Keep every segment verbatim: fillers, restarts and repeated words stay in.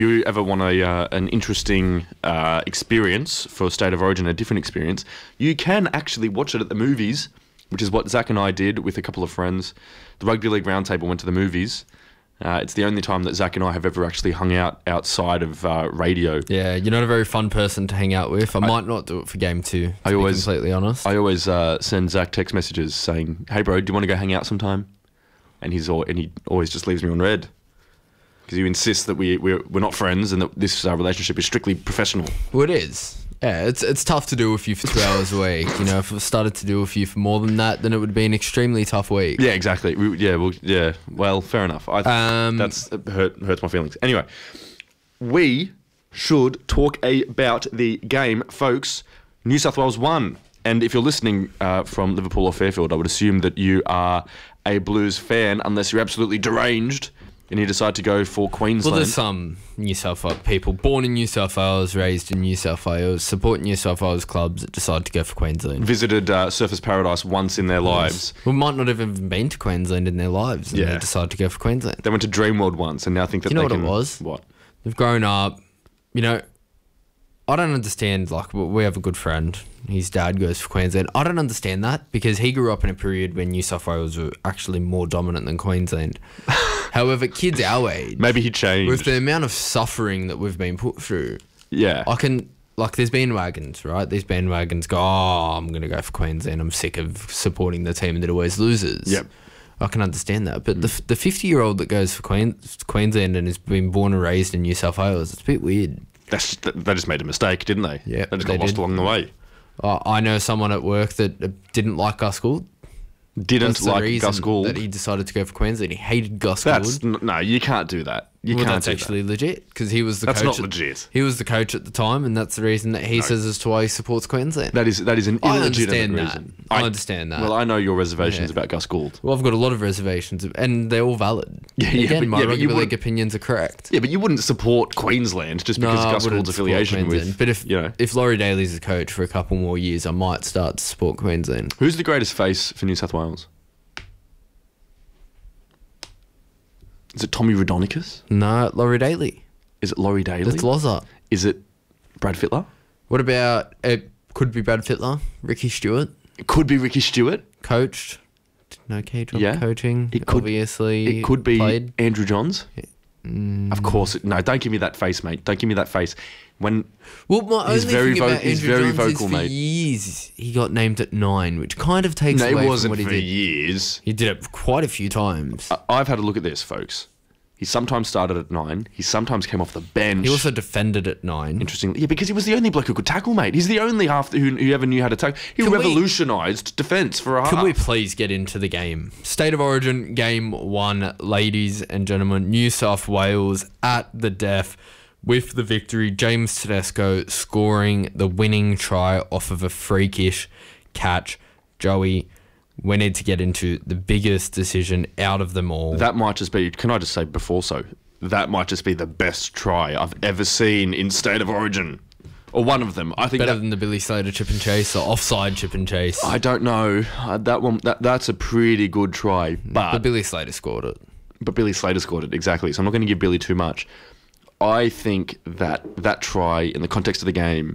you ever want a uh, an interesting uh, experience for State of Origin, a different experience, you can actually watch it at the movies, which is what Zach and I did with a couple of friends. The Rugby League Roundtable went to the movies. Uh, it's the only time that Zach and I have ever actually hung out outside of uh, radio. Yeah, you're not a very fun person to hang out with. I, I might not do it for game two, to I be always, completely honest. I always uh, send Zach text messages saying, "Hey bro, do you want to go hang out sometime?" And he's all, and he always just leaves me on red because he insists that we we're, we're not friends and that this uh, relationship is strictly professional. Well, it is. Yeah, it's it's tough to do with you for two hours a week. You know, if it started to do with you for more than that, then it would be an extremely tough week. Yeah, exactly. We, yeah, well, yeah. Well, fair enough. I, Um, that's it hurt, hurts my feelings. Anyway, we should talk about the game, folks. New South Wales won, and if you're listening uh, from Liverpool or Fairfield, I would assume that you are a Blues fan, unless you're absolutely deranged and you decide to go for Queensland. Well, there's some New South Wales people born in New South Wales, raised in New South Wales, support New South Wales clubs that decide to go for Queensland. Visited uh, Surfers Paradise once in their lives. Well, might not have even been to Queensland in their lives, and Yeah. they decide to go for Queensland. They went to Dreamworld once and now think that Do you know they what can... it was? What? They've grown up. You know, I don't understand, like, we have a good friend. His dad goes for Queensland. I don't understand that because he grew up in a period when New South Wales were actually more dominant than Queensland. However, kids our age, Maybe he changed. with the amount of suffering that we've been put through, Yeah. I can, like, there's bandwagons, right? These bandwagons go, oh, I'm going to go for Queensland. I'm sick of supporting the team that always loses. Yep. I can understand that. But the the fifty-year-old that goes for Queen, Queensland and has been born and raised in New South Wales, it's a bit weird. That's, they just made a mistake, didn't they? Yeah, They just they got lost did. along the way. Uh, I know someone at work that uh, didn't like Gus Gould. Didn't That's the like reason Gus Gould. that he decided to go for Queensland. He hated Gus That's Gould. n- no, you can't do that. You Well, can't that's do actually legit because he was the That's coach. not at- legit. He was the coach at the time, and that's the reason that he says as to why he supports Queensland. that. That is that is an I illegitimate understand that. reason. I understand that. Well, I know your reservations Yeah. about Gus Gould. Well, I've got a lot of reservations, and they're all valid. Yeah, yeah, Again, but- my yeah, but you rugby league would- opinions are correct. Yeah, but you wouldn't support Queensland just because No, I Gus wouldn't Gould's support affiliation Queensland. with. But if you know, if Laurie Daly's a coach for a couple more years, I might start to support Queensland. who's the greatest face for New South Wales? Is it Tommy Raudonikis? No, Laurie Daly. Is it Laurie Daly? That's Loza. Is it Brad Fittler? What about it? Could be Brad Fittler, Ricky Stewart, It could be Ricky Stewart. coached. Did an okay job Yeah. coaching. It could- obviously. It could be played. Andrew Johns. Mm. Of course. It, no, don't give me that face, mate. Don't give me that face. When Well, my He's only very thing about voc- he's Andrew very Johns vocal, is for mate. years he got named at nine, which kind of takes no, away it from wasn't what he for did. years. He did it quite a few times. I- I've had a look at this, folks. He sometimes started at nine. He sometimes came off the bench. He also defended at nine. Interestingly, yeah, because he was the only bloke who could tackle, mate. He's the only half who, who ever knew how to tackle. He Can we- revolutionised defence for a half. Can we please get into the game? State of Origin, game one, ladies and gentlemen. New South Wales at the death with the victory. James Tedesco scoring the winning try off of a freakish catch. Joey, we need to get into the biggest decision out of them all. That might just be, can I just say before so, that might just be the best try I've ever seen in State of Origin. Or one of them. I think Better that, than the Billy Slater chip and chase or offside chip and chase. I don't know. Uh, that one, that, that's a pretty good try. But, But Billy Slater scored it. but Billy Slater scored it, exactly. So I'm not going to give Billy too much. I think that that try, in the context of the game,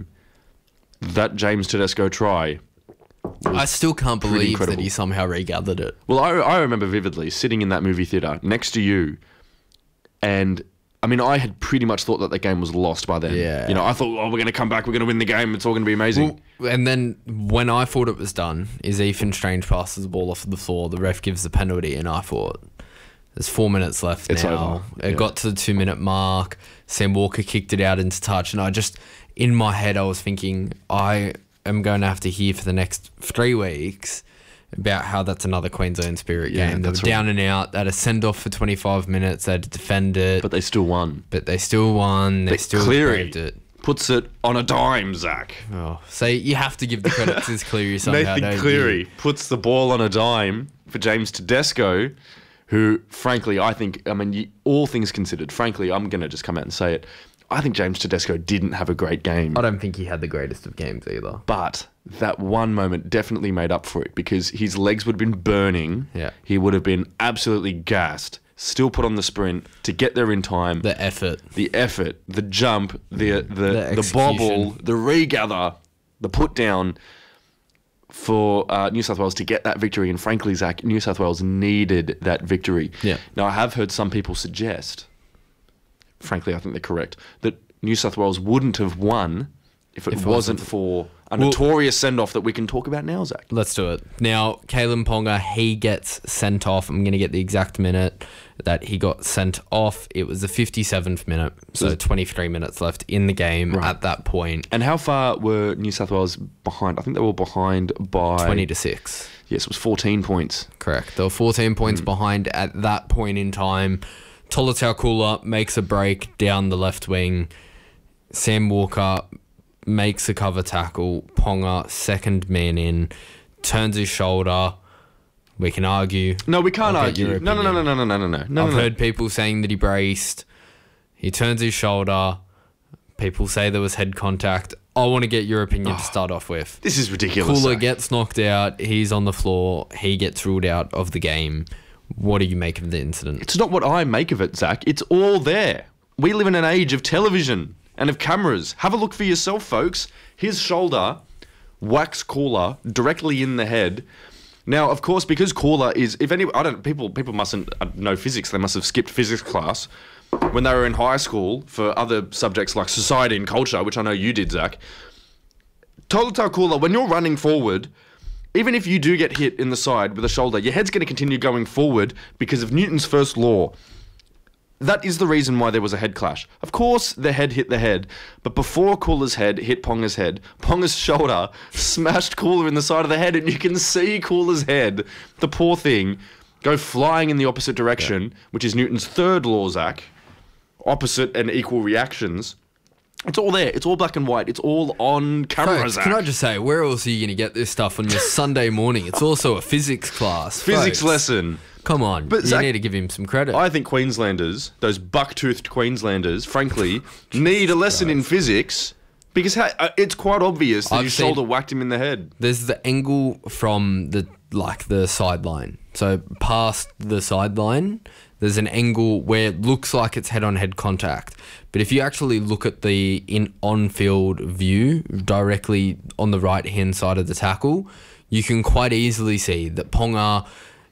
that James Tedesco try... I still can't pretty believe incredible. that he somehow regathered it. Well, I, I remember vividly sitting in that movie theatre next to you, and I mean, I had pretty much thought that the game was lost by then. Yeah. You know, I thought, oh, we're going to come back, we're going to win the game, it's all going to be amazing. Well, and then when I thought it was done, is Ethan Strange passes the ball off the floor, the ref gives the penalty, and I thought, there's four minutes left It's now. over. It Yeah. got to the two minute mark. Sam Walker kicked it out into touch, and I just, in my head, I was thinking, I am going to have to hear for the next three weeks about how that's another Queensland Spirit Yeah, game. They were that's right. down and out. They had a send off for twenty-five minutes. They had to defend it, But they still won. but they still won. They But still Cleary braved it. puts it on a dime, Zach. Oh, so you have to give the credit to this Cleary somehow. Nathan don't Cleary you? puts the ball on a dime for James Tedesco, who, frankly, I think, I mean, you, all things considered, frankly, I'm going to just come out and say it. I think James Tedesco didn't have a great game. I don't think he had the greatest of games either. But that one moment definitely made up for it because his legs would have been burning. Yeah. He would have been absolutely gassed still put on the sprint to get there in time. The effort. The effort, the jump, the the the, execution. bobble, the regather, the put down for uh, New South Wales to get that victory. And frankly, Zach, New South Wales needed that victory. Yeah. Now, I have heard some people suggest, frankly, I think they're correct, that New South Wales wouldn't have won if it, If it wasn't, wasn't- for a Well- notorious send-off that we can talk about now, Zach. Let's do it. Now, Kalen Ponga, he gets sent off. I'm going to get the exact minute that he got sent off. It was the fifty-seventh minute, so twenty-three minutes left in the game Right. at that point. And how far were New South Wales behind? I think they were behind by... twenty to six. Yes, it was fourteen points. Correct. They were fourteen points behind at that point in time. Tolutau Kula makes a break down the left wing. Sam Walker makes a cover tackle. Ponga, second man in, turns his shoulder. We can argue. No, we can't I'll get your argue. No, no, no, no, no, no, no, no, no, no. I've no. heard people saying that he braced. He turns his shoulder. People say there was head contact. I want to get your opinion to start off with. This is ridiculous. Kula Zach. gets knocked out. He's on the floor. He gets ruled out of the game. What do you make of the incident? It's not what I make of it, Zach. It's all there. We live in an age of television and of cameras. Have a look for yourself, folks. His shoulder whacks Kula directly in the head. Now, of course, because Kula is, if any, I don't, people, people mustn't uh, know physics. They must have skipped physics class when they were in high school for other subjects like society and culture, which I know you did, Zach. Tolutau Kula, when you're running forward, even if you do get hit in the side with a shoulder, your head's going to continue going forward because of Newton's first law. That is the reason why there was a head clash. Of course, the head hit the head, but before Kula's head hit Ponga's head, Ponga's shoulder smashed Kula in the side of the head, and you can see Kula's head, the poor thing, go flying in the opposite direction, yeah. which is Newton's third law, Zach. Opposite and equal reactions. It's all there. It's all black and white. It's all on camera, Folks, Zach. can I just say, where else are you going to get this stuff on your Sunday morning? It's also a physics class. Physics Folks, lesson. Come on. But you Zach, need to give him some credit. I think Queenslanders, those buck-toothed Queenslanders, frankly, need a lesson in physics because ha- uh, it's quite obvious that I've his seen- shoulder whacked him in the head. There's the angle from the like the sideline. So past the sideline, there's an angle where it looks like it's head-on-head contact. But if you actually look at the in on-field view directly on the right-hand side of the tackle, you can quite easily see that Ponga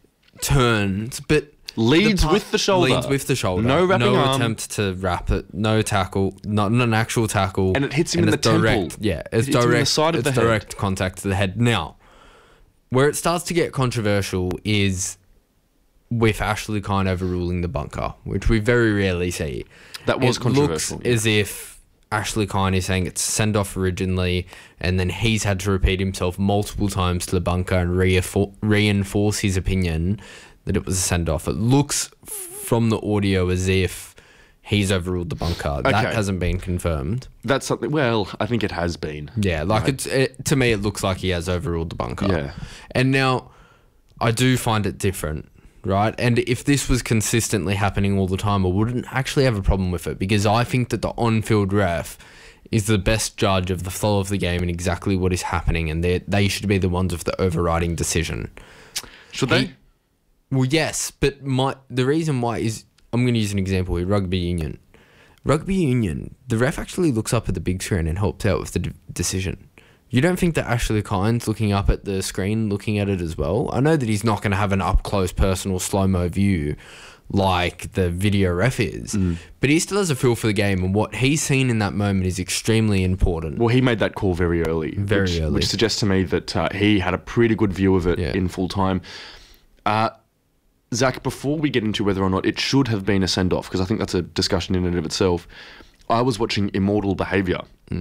turns, but Leads the pa- with the shoulder. Leads with the shoulder. No wrapping no arm. attempt to wrap it. No tackle. Not, not an actual tackle. And it hits him and in it's the temple. direct, Yeah, it's It hits him in direct. the side of it's the head. direct contact to the head. Now, where it starts to get controversial is with Ashley Kine overruling the bunker, which we very rarely see. That was it controversial. Looks as if Ashley Kine is saying it's send off originally, and then he's had to repeat himself multiple times to the bunker and reinfor- reinforce his opinion that it was a send off. It looks from the audio as if he's overruled the bunker. That Okay. hasn't been confirmed. That's something, well, I think it has been. Yeah, like Right. it's it, to me, it looks like he has overruled the bunker. Yeah. And now, I do find it different, right? And if this was consistently happening all the time, I wouldn't actually have a problem with it because I think that the on-field ref is the best judge of the flow of the game and exactly what is happening, and they they should be the ones with the overriding decision. Should He- they? Well, yes, but my the reason why is I'm going to use an example here: rugby union. Rugby union, the ref actually looks up at the big screen and helps out with the d- decision. You don't think that Ashley Kine's looking up at the screen, looking at it as well? I know that he's not going to have an up close, personal, slow mo view like the video ref is, Mm. but he still has a feel for the game, and what he's seen in that moment is extremely important. Well, he made that call very early. Very which, early. Which suggests to me that uh, he had a pretty good view of it Yeah. in full time. Uh, Zach, before we get into whether or not it should have been a send-off, because I think that's a discussion in and of itself, I was watching Immortal Behaviour,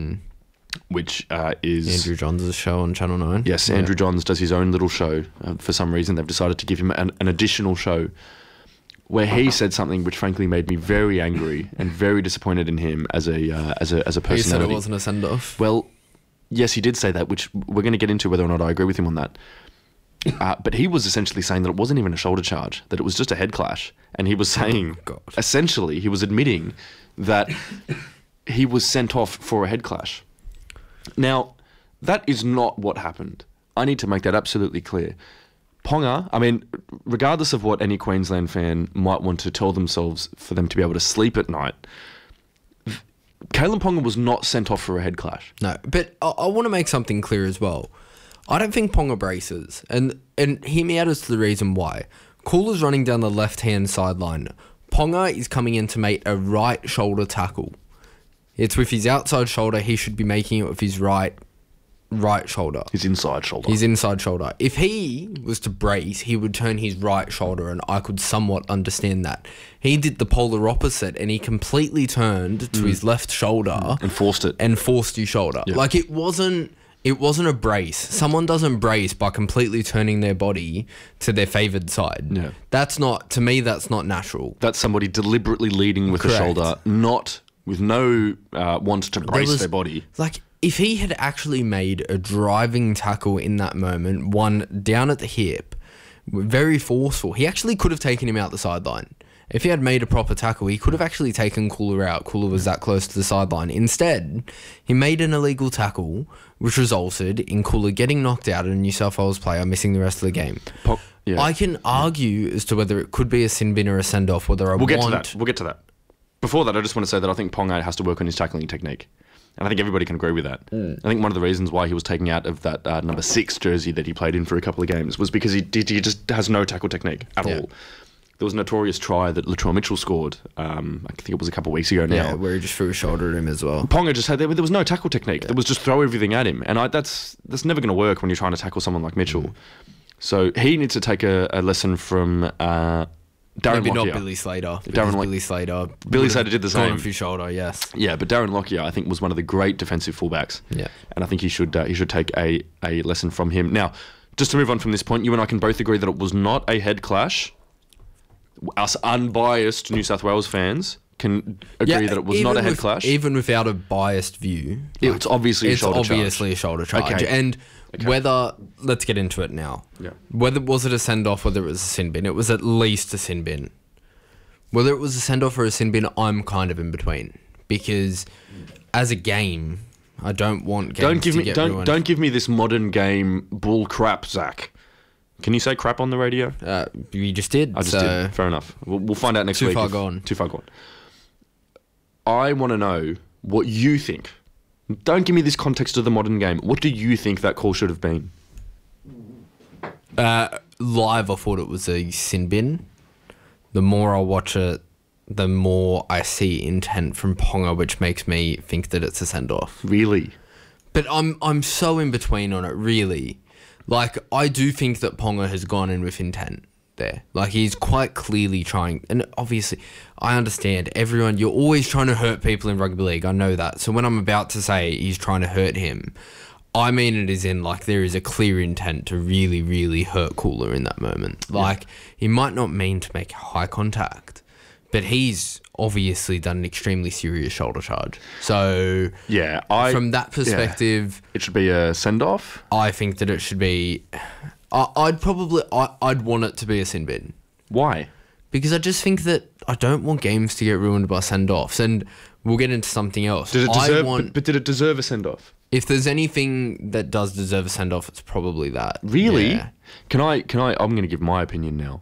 which uh, is... Andrew Johns' show on Channel nine. Yes, Yeah. Andrew Johns does his own little show. Uh, for some reason, they've decided to give him an, an additional show where he said something which frankly made me very angry and very disappointed in him as a uh, as a as a He said personality. it wasn't a send off. Well, yes, he did say that, which we're going to get into whether or not I agree with him on that. Uh, but he was essentially saying that it wasn't even a shoulder charge, that it was just a head clash. And he was saying, God. essentially, he was admitting that he was sent off for a head clash. Now, that is not what happened. I need to make that absolutely clear. Ponga, I mean, regardless of what any Queensland fan might want to tell themselves for them to be able to sleep at night, Kalen Ponga was not sent off for a head clash. No, but I, I want to make something clear as well. I don't think Ponga braces, and and hear me out as to the reason why. Cooler's running down the left-hand sideline. Ponga is coming in to make a right shoulder tackle. It's with his outside shoulder. He should be making it with his right right shoulder. His inside shoulder. His inside shoulder. If he was to brace, he would turn his right shoulder, and I could somewhat understand that. He did the polar opposite, and he completely turned to mm. his left shoulder mm. and forced it and forced his shoulder. Yeah. Like it wasn't. It wasn't a brace. Someone doesn't brace by completely turning their body to their favoured side. Yeah. That's not, to me, that's not natural. That's somebody deliberately leading with Correct. the shoulder, not with no uh, want to brace was, their body. Like, if he had actually made a driving tackle in that moment, one down at the hip, very forceful, he actually could have taken him out the sideline. If he had made a proper tackle, he could have actually taken Cooler out. Cooler was that close to the sideline. Instead, he made an illegal tackle, which resulted in Cooler getting knocked out and a New South Wales player missing the rest of the game. Pop, yeah. I can argue as to whether it could be a sin bin or a send-off, whether I we'll want... We'll get to that. We'll get to that. Before that, I just want to say that I think Ponga has to work on his tackling technique. And I think everybody can agree with that. Mm. I think one of the reasons why he was taken out of that uh, number six jersey that he played in for a couple of games was because he, did, he just has no tackle technique at yeah. all. There was a notorious try that Latrell Mitchell scored, um, I think it was a couple of weeks ago now. Yeah, where he just threw a shoulder at him as well. Ponga just had, there, there was no tackle technique. Yeah. There was just throw everything at him. And I, that's that's never going to work when you're trying to tackle someone like Mitchell. Mm. So he needs to take a, a lesson from uh, Darren Maybe Lockyer. not Billy Slater. Darren Lock- Billy Slater. Billy Slater did the same. Gone off his shoulder, yes. Yeah, but Darren Lockyer, I think, was one of the great defensive fullbacks. Yeah. And I think he should uh, he should take a, a lesson from him. Now, just to move on from this point, you and I can both agree that it was not a head clash. Us unbiased New South Wales fans can agree yeah, that it was not a head with, clash. Even without a biased view. Like, it's obviously a it's shoulder obviously charge. a shoulder charge. Okay. And okay. whether, let's get into it now. Yeah. Whether was it a send-off, whether it was a sin bin, it was at least a sin bin. Whether it was a send-off or a sin bin, I'm kind of in between. Because as a game, I don't want games don't give to me, get don't, ruined. Don't give me this modern game bull crap, Zach. Can you say crap on the radio? Uh, you just did. I just so did. Fair enough. We'll, we'll find out next too week. Too far if, gone. Too far gone. I want to know what you think. Don't give me this context of the modern game. What do you think that call should have been? Uh, live, I thought it was a sin bin. The more I watch it, the more I see intent from Ponga, which makes me think that it's a send-off. Really? But I'm I'm so in between on it, really. Like, I do think that Ponga has gone in with intent there. Like, he's quite clearly trying. And obviously, I understand everyone, you're always trying to hurt people in rugby league. I know that. So when I'm about to say he's trying to hurt him, I mean it is in, like, there is a clear intent to really, really hurt Cooler in that moment. Like, yeah. He might not mean to make high contact, but he's obviously done an extremely serious shoulder charge. So, yeah, I, from that perspective... Yeah. It should be a send-off? I think that it should be... I, I'd probably... I, I'd want it to be a sin bin. Why? Because I just think that I don't want games to get ruined by send-offs. And we'll get into something else. Did it deserve, I want, but, but did it deserve a send-off? If there's anything that does deserve a send-off, it's probably that. Really? Yeah. Can I... Can I... I'm going to give my opinion now.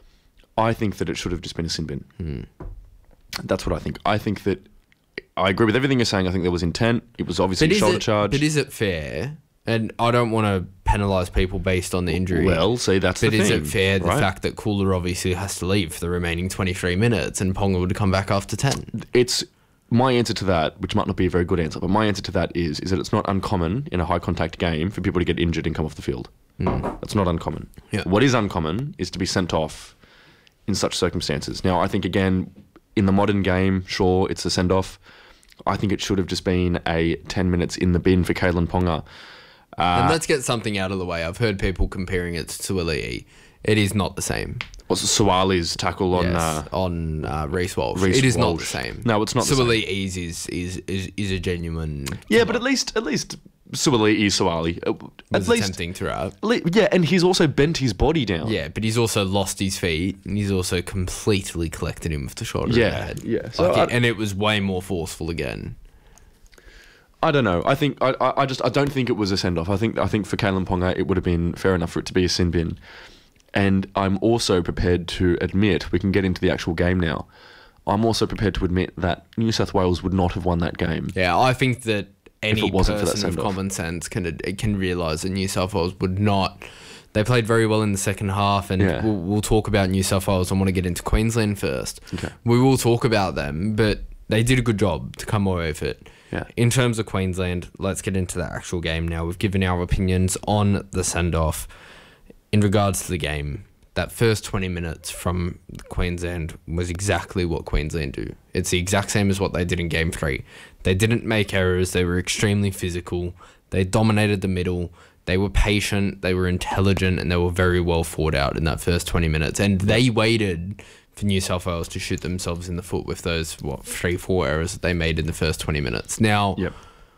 I think that it should have just been a sin bin. Hmm. That's what I think. I think that... I agree with everything you're saying. I think there was intent. It was obviously But a is shoulder it- charge. But is it fair? And I don't want to penalise people based on the injury. Well, see, that's But the is thing. it fair, the right? fact that Cooler obviously has to leave for the remaining twenty-three minutes and Ponga would come back after ten? It's... My answer to that, which might not be a very good answer, but my answer to that is is that it's not uncommon in a high-contact game for people to get injured and come off the field. Mm. That's not uncommon. Yeah. What is uncommon is to be sent off in such circumstances. Now, I think, again, in the modern game, sure, it's a send-off. I think it should have just been a ten minutes in the bin for Kalen Ponga. Uh, And let's get something out of the way. I've heard people comparing it to Suali'i. It is not the same. What's Suwali's tackle on... Yes, Uh, on uh, Reece Walsh. Reece it is not Walsh. the same. No, it's not the same. Suali'i's is, is, is, is a genuine... yeah, but at least at least Suwali is Suwali. Uh, At was least... attempting throughout. le- Yeah, and he's also bent his body down. Yeah, but he's also lost his feet, and he's also completely collected him with the shoulder Yeah, of the head. yeah. So Like I- it, and it was way more forceful again. I don't know. I think I, I I just I don't think it was a send off. I think I think for Kalen Ponga it would have been fair enough for it to be a sin bin. And I'm also prepared to admit, we can get into the actual game now, I'm also prepared to admit that New South Wales would not have won that game. Yeah, I think that any wasn't for that person of send-off. common sense can can realise that New South Wales would not. They played very well in the second half, and Yeah. we'll, we'll talk about New South Wales. I want to get into Queensland first. Okay. We will talk about them, but they did a good job to come away with it. Yeah. In terms of Queensland, let's get into the actual game now. We've given our opinions on the send-off. In regards to the game, that first twenty minutes from Queensland was exactly what Queensland do. It's the exact same as what they did in Game three. They didn't make errors. They were extremely physical. They dominated the middle. They were patient. They were intelligent, and they were very well thought out in that first twenty minutes. And they waited for New South Wales to shoot themselves in the foot with those, what, three, four errors that they made in the first twenty minutes. Now, Yep.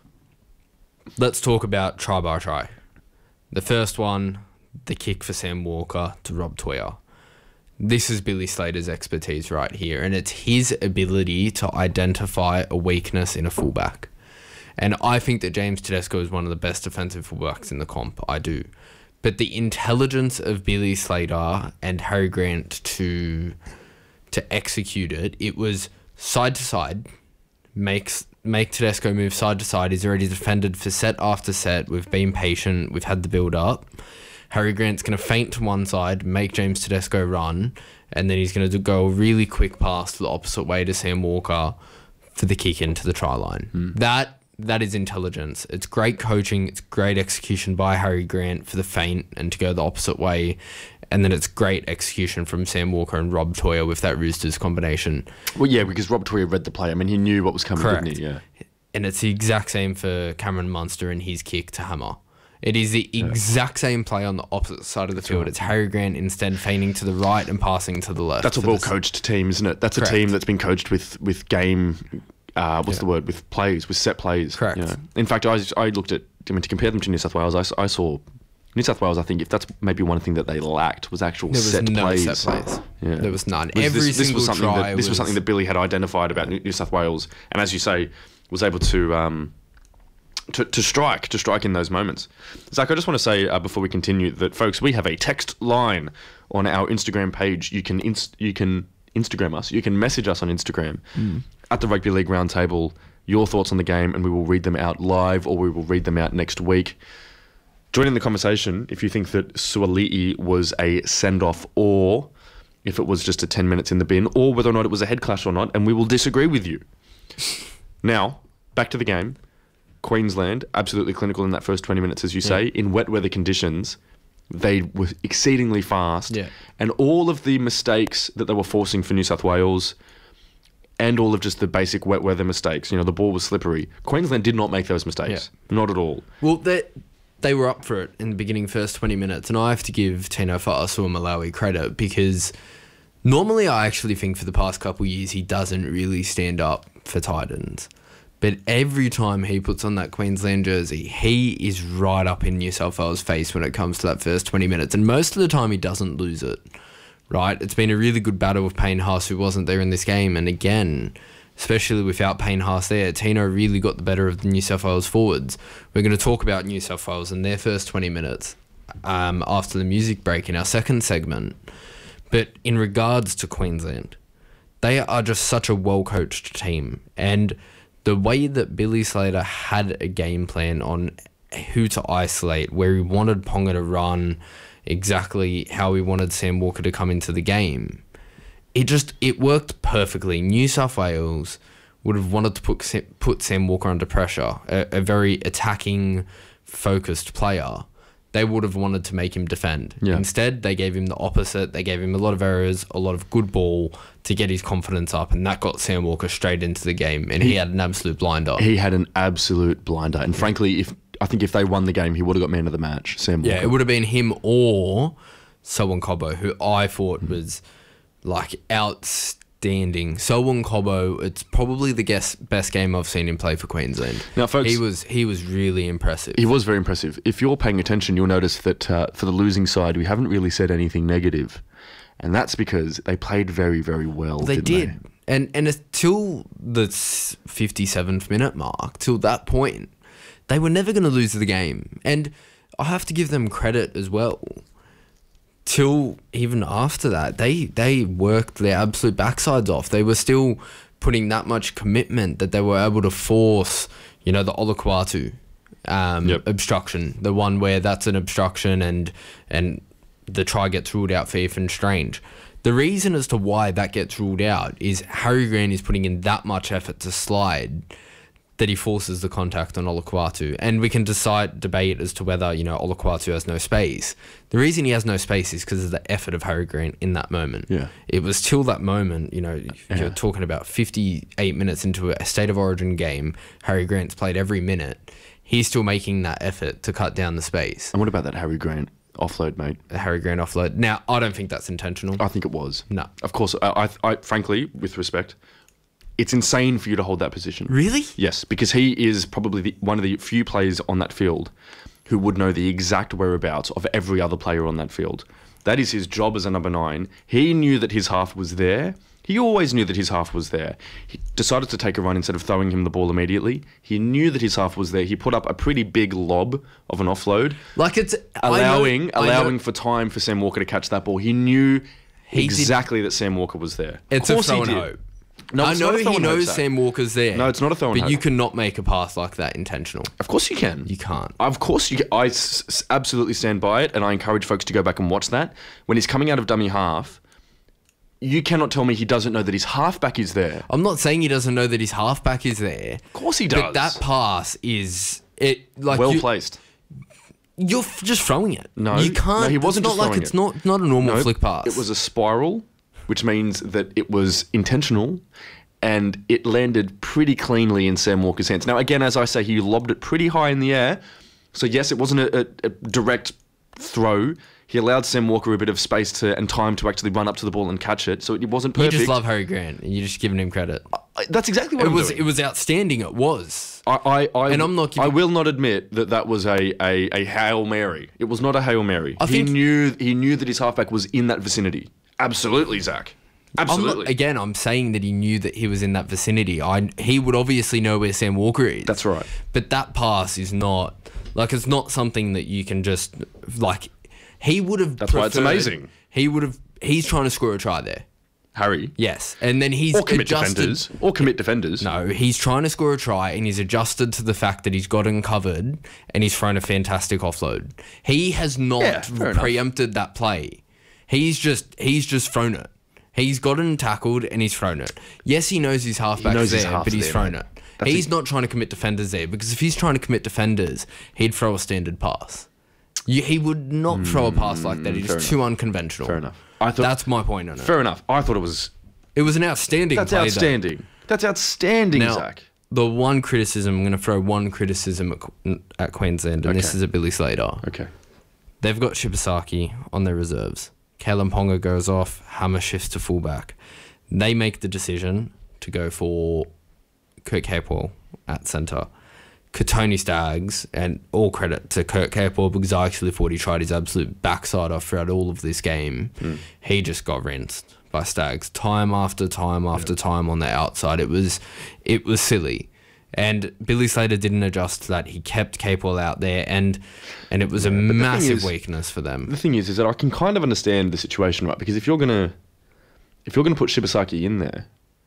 let's talk about try by try. The first one, the kick for Sam Walker to Rob Toya. This is Billy Slater's expertise right here, and it's his ability to identify a weakness in a fullback. And I think that James Tedesco is one of the best defensive fullbacks in the comp. I do. But the intelligence of Billy Slater and Harry Grant to to execute it, it was side to side, makes make Tedesco move side to side. He's already defended for set after set. We've been patient. We've had the build up. Harry Grant's going to feint to one side, make James Tedesco run, and then he's going to go a really quick pass to the opposite way to Sam Walker for the kick into the try line. Mm. That that is intelligence. It's great coaching. It's great execution by Harry Grant for the feint and to go the opposite way. And then it's great execution from Sam Walker and Rob Toya with that Roosters combination. Well, yeah, because Rob Toya read the play. I mean, he knew what was coming, Correct. didn't he? Yeah. And it's the exact same for Cameron Munster and his kick to hammer. It is the exact same play on the opposite side of the field. right. It's Harry Grant instead feigning to the right and passing to the left. That's a for the- well-coached team, isn't it? That's a Correct. team that's been coached with with game. Uh, what's Yeah. the word? With plays, with set plays. Correct. You know? In fact, I I looked at. I mean, to compare them to New South Wales, I, s- I saw New South Wales. I think if that's maybe one thing that they lacked was actual There was set no plays. set plays. Yeah. There was none. Was Every this, this single was something try that, This was, was something that Billy had identified about New New South Wales, and as you say, was able to. Um, To, to strike, to strike in those moments. Zach, I just want to say uh, before we continue that, folks, we have a text line on our Instagram page. You can inst- you can Instagram us. You can message us on Instagram Mm. at the Rugby League Roundtable. Your thoughts on the game, and we will read them out live, or we will read them out next week. Join in the conversation if you think that Suali'i was a send-off, or if it was just a ten minutes in the bin, or whether or not it was a head clash or not, and we will disagree with you. Now, back to the game. Queensland, absolutely clinical in that first twenty minutes, as you say. In wet weather conditions, they were exceedingly fast. Yeah. And all of the mistakes that they were forcing for New South Wales, and all of just the basic wet weather mistakes, you know, the ball was slippery. Queensland did not make those mistakes. Not at all. Well, they they were up for it in the beginning first twenty minutes, and I have to give Tino Fa'asua Malawi credit because normally I actually think for the past couple of years he doesn't really stand up for Titans. But every time he puts on that Queensland jersey, he is right up in New South Wales' face when it comes to that first twenty minutes. And most of the time he doesn't lose it, right? It's been a really good battle with Payne Haas, who wasn't there in this game. And again, especially without Payne Haas there, Tino really got the better of the New South Wales forwards. We're going to talk about New South Wales in their first twenty minutes um, after the music break in our second segment. But in regards to Queensland, they are just such a well-coached team. And the way that Billy Slater had a game plan on who to isolate, where he wanted Ponga to run, exactly how he wanted Sam Walker to come into the game, it just it worked perfectly. New South Wales would have wanted to put Sa- put Sam Walker under pressure, a, a very attacking, focused player. They would have wanted to make him defend. Yeah. Instead, they gave him the opposite. They gave him a lot of errors, a lot of good ball to get his confidence up, and that got Sam Walker straight into the game, and he, he had an absolute blinder. He had an absolute blinder. And frankly, if I think if they won the game, he would have got man of the match, Sam Walker. Yeah, it would have been him or Selwyn Cobbo, who I thought was like outstanding. Selwyn Cobbo, it's probably the guess, best game I've seen him play for Queensland. Now, folks, he was he was really impressive. He was very impressive. If you're paying attention, you'll notice that uh, for the losing side, we haven't really said anything negative. And that's because they played very, very well, They didn't did. they? And and until the fifty-seventh minute mark, till that point, they were never going to lose the game. And I have to give them credit as well. till even after that, they they worked their absolute backsides off. They were still putting that much commitment that they were able to force, you know, the Olukwatu um, Yep. obstruction, the one where that's an obstruction and and the try gets ruled out for Ethan Strange. The reason as to why that gets ruled out is Harry Grant is putting in that much effort to slide that he forces the contact on Olukwatu. And we can decide, debate as to whether, you know, Olukwatu has no space. The reason he has no space is because of the effort of Harry Grant in that moment. Yeah. It was till that moment, you know, Yeah. you're talking about fifty-eight minutes into a State of Origin game, Harry Grant's played every minute. He's still making that effort to cut down the space. And what about that Harry Grant offload, mate? A Harry Grant offload. Now, I don't think that's intentional. I think it was. No. Of course, I, I, I frankly, with respect, it's insane for you to hold that position. Really? Yes, because he is probably the, one of the few players on that field who would know the exact whereabouts of every other player on that field. That is his job as a number nine. He knew that his half was there. He always knew that his half was there. He decided to take a run instead of throwing him the ball immediately. He knew that his half was there. He put up a pretty big lob of an offload, Like it's allowing I know, I allowing know. for time for Sam Walker to catch that ball. He knew He exactly that Sam Walker was there. It's of a course throw he and did. hope. No, I it's know not a throw he and hope, knows Zach. Sam Walker's there. No, it's not a throw and But you hope. cannot make a pass like that intentional. Of course you can. You can't. Of course you can. I s- s- absolutely stand by it, and I encourage folks to go back and watch that. When he's coming out of dummy half, you cannot tell me he doesn't know that his halfback is there. I'm not saying he doesn't know that his halfback is there. Of course he does. But that pass is it like well you, placed. You're f- just throwing it. No, you can't. no, he wasn't It's just not like throwing it's it. not not a normal No, flick pass. It was a spiral, which means that it was intentional, and it landed pretty cleanly in Sam Walker's hands. Now, again, as I say, he lobbed it pretty high in the air. So yes, it wasn't a, a, a direct throw. He allowed Sam Walker a bit of space to and time to actually run up to the ball and catch it. So it wasn't You perfect. just love Harry Grant, and you're just giving him credit. I- That's exactly what It I'm was doing. it was outstanding. It was. I, I, I, And I'm not I giving- will not admit that that was a, a, a Hail Mary. It was not a Hail Mary. I he think- knew he knew that his halfback was in that vicinity. Absolutely, Zach. I'm Absolutely. not, again, I'm saying that he knew that he was in that vicinity. I he would obviously know where Sam Walker is. That's right. But that pass is not like it's not something that you can just like. He would have. That's why it's preferred- amazing. He would have. He's trying to score a try there. Harry. Yes, and then he's Or commit adjusted. defenders. Or commit defenders. No, he's trying to score a try and he's adjusted to the fact that he's gotten covered and he's thrown a fantastic offload. He has not Yeah, fair enough. preempted that play. He's just he's just thrown it. He's gotten tackled and he's thrown it. Yes, he knows his halfback's knows his there, half's but he's there, thrown mate. it. That's he's a- not trying to commit defenders there because if he's trying to commit defenders, he'd throw a standard pass. You, he would not throw a pass like that. fair It's enough. too unconventional. Fair enough. I thought, That's my point on it. fair enough. I thought it was. It was an outstanding That's play, though. outstanding. That's outstanding, Now, Zach. the one criticism, I'm going to throw one criticism at, Qu- at Queensland, and this Okay. is at Billy Slater. Okay. They've got Shibasaki on their reserves. Kalen Ponga goes off, Hammer shifts to fullback. They make the decision to go for Kurt Capewell at centre. Katoni Staggs, and all credit to Kurt Capewell because I actually thought he tried his absolute backside off throughout all of this game. Hmm. He just got rinsed by Staggs time after time after time on the outside. It was, it was silly. And Billy Slater didn't adjust to that. He kept Capewell out there, and and it was a the thing massive is- weakness for them. The thing is, is that I can kind of understand the situation, right? Because if you're gonna, if you're gonna put Shibasaki in there,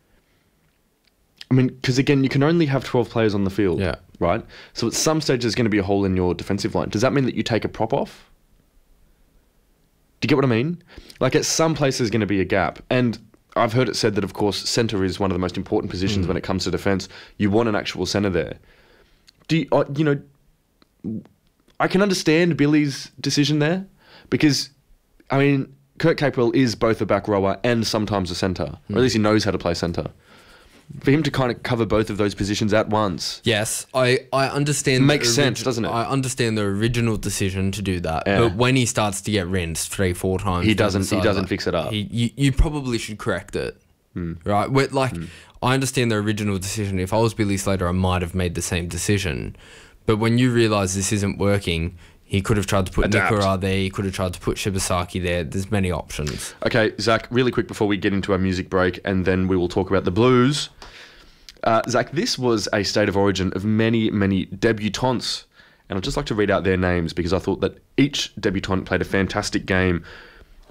I mean, because again, you can only have twelve players on the field, Yeah. right? So at some stage, there's going to be a hole in your defensive line. Does that mean that you take a prop off? Do you get what I mean? Like at some place, there's going to be a gap, and I've heard it said that, of course, centre is one of the most important positions when it comes to defence. You want an actual centre there. Do you, uh, you know? I can understand Billy's decision there because, I mean, Kurt Capewell is both a back rower and sometimes a centre, or at least he knows how to play centre. For him to kind of cover both of those positions at once. Yes, I, I understand. Makes the sense, doesn't it? I understand the original decision to do that, Yeah. but when he starts to get rinsed three, four times, He down the doesn't- he sideline, doesn't fix it up. He, you, you probably should correct it, right? Where, like, I understand the original decision. If I was Billy Slater, I might have made the same decision, but when you realise this isn't working, he could have tried to put Adapt. Nikora there. He could have tried to put Shibasaki there. There's many options. Okay, Zach, really quick before we get into our music break, and then we will talk about the Blues. Uh, Zach, this was a state of origin of many, many debutantes. And I'd just like to read out their names because I thought that each debutant played a fantastic game.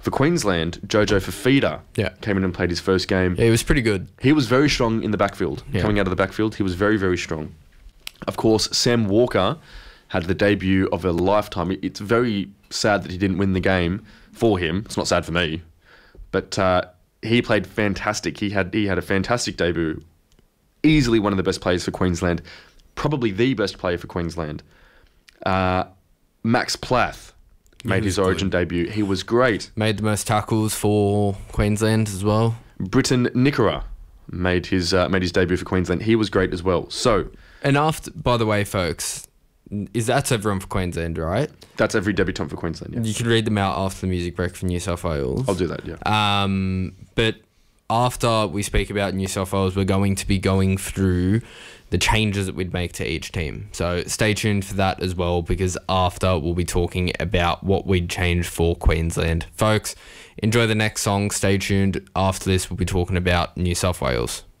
For Queensland, Jojo Fafita Yeah. came in and played his first game. It was pretty good. He was very strong in the backfield. Yeah. Coming out of the backfield, he was very, very strong. Of course, Sam Walker had the debut of a lifetime. It's very sad that he didn't win the game for him. It's not sad for me. But uh, he played fantastic. He had he had a fantastic debut. Easily one of the best players for Queensland. Probably the best player for Queensland. Uh, Max Plath made was his Origin good. debut. He was great. Made the most tackles for Queensland as well. Britton Nickera made his uh, made his debut for Queensland. He was great as well. So And after, by the way, folks, is that's everyone for Queensland, right? that's every debutant for Queensland. Yeah, You can read them out after the music break for New South Wales. I'll do that. Yeah. Um, but after we speak about New South Wales, we're going to be going through the changes that we'd make to each team. So stay tuned for that as well, because after we'll be talking about what we'd change for Queensland. Folks, enjoy the next song. Stay tuned. After this, we'll be talking about New South Wales.